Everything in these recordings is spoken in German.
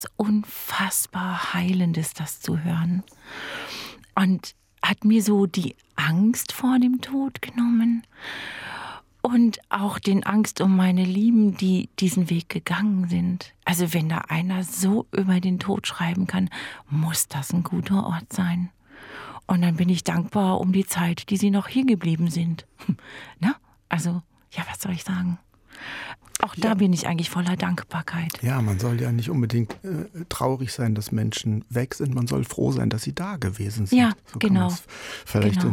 unfassbar Heilendes, das zu hören. Und hat mir so die Angst vor dem Tod genommen und auch den Angst um meine Lieben, die diesen Weg gegangen sind. Also wenn da einer so über den Tod schreiben kann, muss das ein guter Ort sein. Und dann bin ich dankbar um die Zeit, die sie noch hier geblieben sind. Na? Also, ja, was soll ich sagen? Auch da bin ich eigentlich voller Dankbarkeit. Ja, man soll ja nicht unbedingt traurig sein, dass Menschen weg sind. Man soll froh sein, dass sie da gewesen sind. Ja, so genau. Kann vielleicht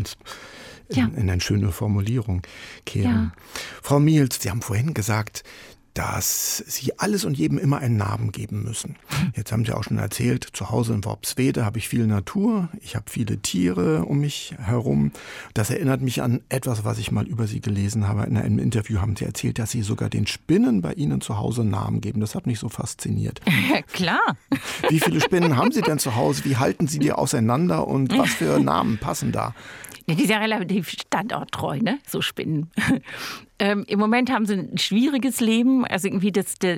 in eine schöne Formulierung kehren. Ja. Frau Miels, Sie haben vorhin gesagt, dass Sie alles und jedem immer einen Namen geben müssen. Jetzt haben Sie auch schon erzählt, zu Hause in Worpswede habe ich viel Natur, ich habe viele Tiere um mich herum. Das erinnert mich an etwas, was ich mal über Sie gelesen habe. In einem Interview haben Sie erzählt, dass Sie sogar den Spinnen bei Ihnen zu Hause Namen geben. Das hat mich so fasziniert. Ja, klar. Wie viele Spinnen haben Sie denn zu Hause? Wie halten Sie die auseinander und was für Namen passen da? Ja, die sind ja relativ standorttreu, ne? So Spinnen. Im Moment haben sie ein schwieriges Leben. Also irgendwie,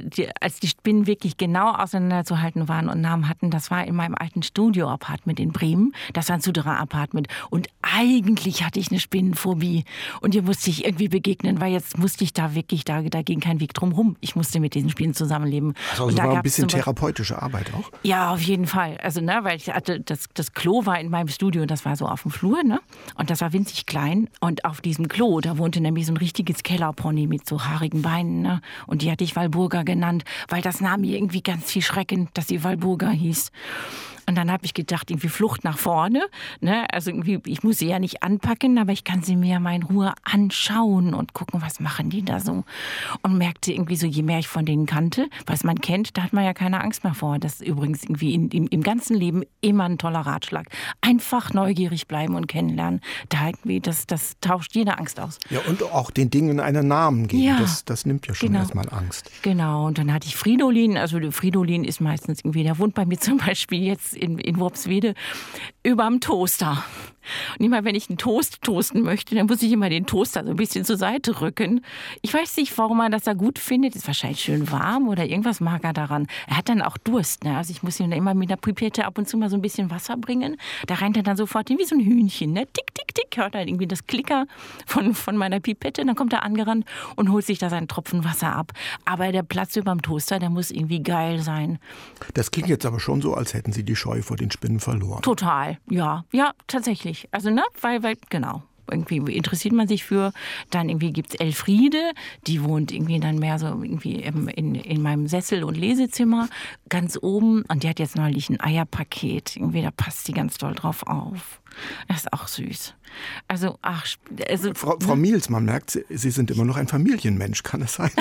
als die Spinnen wirklich genau auseinanderzuhalten waren und Namen hatten, das war in meinem alten Studio-Apartment in Bremen. Das war ein Souterrain-Apartment. Und eigentlich hatte ich eine Spinnenphobie. Und ihr musste ich irgendwie begegnen, weil jetzt musste ich da wirklich, da ging kein Weg drum rum. Ich musste mit diesen Spinnen zusammenleben. Also da war ein bisschen therapeutische Arbeit auch? Ja, auf jeden Fall. Also, ne, weil ich hatte, das Klo war in meinem Studio, das war so auf dem Flur, ne? Und das war winzig klein. Und auf diesem Klo, da wohnte nämlich so ein richtiges Kellerpony mit so haarigen Beinen. Ne? Und die hatte ich Walburga genannt, weil das nahm mir irgendwie ganz viel Schrecken, dass sie Walburga hieß. Und dann habe ich gedacht, irgendwie Flucht nach vorne. Ne? Also irgendwie, ich muss sie ja nicht anpacken, aber ich kann sie mir ja mal in Ruhe anschauen und gucken, was machen die da so. Und merkte irgendwie so, je mehr ich von denen kannte, was man kennt, da hat man ja keine Angst mehr vor. Das ist übrigens irgendwie im ganzen Leben immer ein toller Ratschlag. Einfach neugierig bleiben und kennenlernen. Da irgendwie, das tauscht jede Angst aus. Ja, und auch den Dingen einen Namen geben. Ja, das nimmt ja schon erstmal Angst. Genau, und dann hatte ich Fridolin. Also Fridolin ist meistens irgendwie, der wohnt bei mir zum Beispiel jetzt in Worpswede überm Toaster. Und immer wenn ich einen Toast toasten möchte, dann muss ich immer den Toaster so ein bisschen zur Seite rücken. Ich weiß nicht, warum er das da gut findet. Ist wahrscheinlich schön warm oder irgendwas mag er daran. Er hat dann auch Durst. Ne? Also ich muss ihm dann immer mit einer Pipette ab und zu mal so ein bisschen Wasser bringen. Da rennt er dann sofort hin wie so ein Hühnchen. Ne? Tick, tick, tick. Hört er irgendwie das Klicker von meiner Pipette. Dann kommt er angerannt und holt sich da seinen Tropfen Wasser ab. Aber der Platz überm Toaster, der muss irgendwie geil sein. Das klingt jetzt aber schon so, als hätten Sie die Scheu vor den Spinnen verloren. Total, ja. Ja, tatsächlich. Also, ne, weil genau. Irgendwie interessiert man sich für. Dann irgendwie gibt's Elfriede, die wohnt irgendwie dann mehr so irgendwie in meinem Sessel- und Lesezimmer ganz oben. Und die hat jetzt neulich ein Eierpaket. Irgendwie, da passt sie ganz doll drauf auf. Das ist auch süß. Also, Frau Miels, man merkt, Sie sind immer noch ein Familienmensch, kann es sein?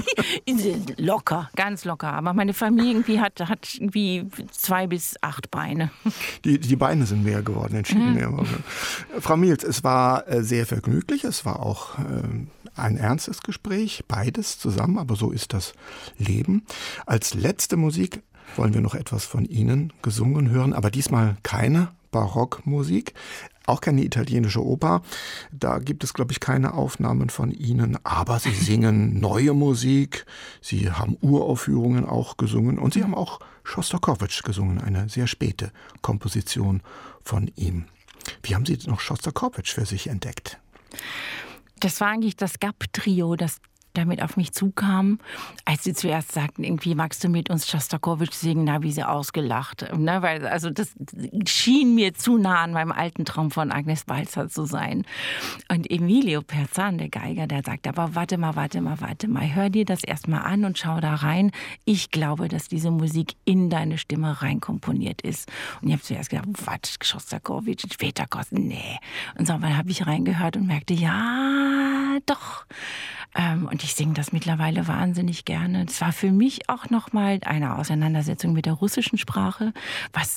Locker, ganz locker. Aber meine Familie irgendwie hat irgendwie 2 bis 8 Beine. Die Beine sind mehr geworden, entschieden mehr. Frau Miels, es war sehr vergnüglich, es war auch ein ernstes Gespräch, beides zusammen, aber so ist das Leben. Als letzte Musik wollen wir noch etwas von Ihnen gesungen hören, aber diesmal keine Barockmusik, auch keine italienische Oper. Da gibt es, glaube ich, keine Aufnahmen von Ihnen. Aber Sie singen neue Musik, Sie haben Uraufführungen auch gesungen und Sie haben auch Schostakowitsch gesungen, eine sehr späte Komposition von ihm. Wie haben Sie noch Schostakowitsch für sich entdeckt? Das war eigentlich das GAP-Trio, das damit auf mich zukam, als sie zuerst sagten, irgendwie magst du mit uns Schostakowitsch singen, da habe ich sie ausgelacht. Ne? Weil, also das schien mir zu nah an meinem alten Traum von Agnes Balzer zu sein. Und Emilio Perzan, der Geiger, der sagt, aber warte mal, hör dir das erstmal an und schau da rein. Ich glaube, dass diese Musik in deine Stimme reinkomponiert ist. Und ich habe zuerst gedacht, was, Schostakowitsch, später kosten, nee. Und so, dann habe ich reingehört und merkte, ja, doch. Und ich singe das mittlerweile wahnsinnig gerne. Es war für mich auch nochmal eine Auseinandersetzung mit der russischen Sprache, was,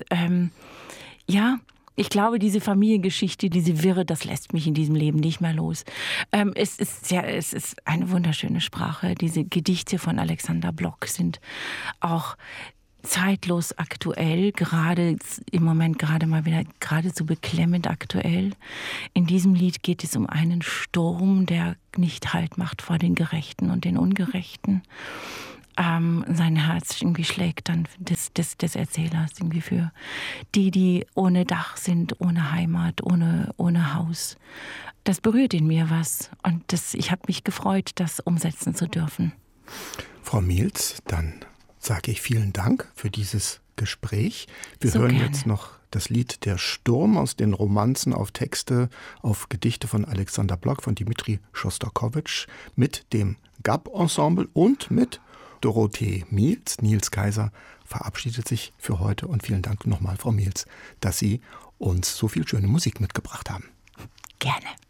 ich glaube, diese Familiengeschichte, diese Wirre, das lässt mich in diesem Leben nicht mehr los. Es ist eine wunderschöne Sprache. Diese Gedichte von Alexander Blok sind auch zeitlos aktuell, gerade im Moment mal wieder geradezu beklemmend aktuell. In diesem Lied geht es um einen Sturm, der nicht Halt macht vor den Gerechten und den Ungerechten. sein Herz irgendwie schlägt dann des Erzählers irgendwie für die ohne Dach sind, ohne Heimat, ohne Haus. Das berührt in mir was und ich habe mich gefreut, das umsetzen zu dürfen. Frau Mielz, dann sage ich vielen Dank für dieses Gespräch. Wir So hören gerne. jetzt noch das Lied Der Sturm aus den Romanzen auf Texte, auf Gedichte von Alexander Blok, von Dmitri Schostakowitsch mit dem GAP-Ensemble und mit Dorothee Mielz. Nils Kaiser verabschiedet sich für heute und vielen Dank nochmal, Frau Mielz, dass Sie uns so viel schöne Musik mitgebracht haben. Gerne.